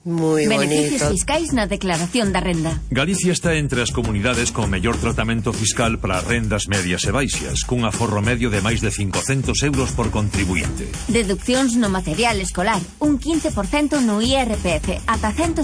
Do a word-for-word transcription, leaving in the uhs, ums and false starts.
Moi Beneficios bonito. fiscais na declaración da renda. Galicia está entre as comunidades con mellor tratamento fiscal para rendas medias e baixas, cun aforro medio de máis de cincocentos euros por contribuinte. Deduccións no material escolar, un quince por cento no I R P F, ata cento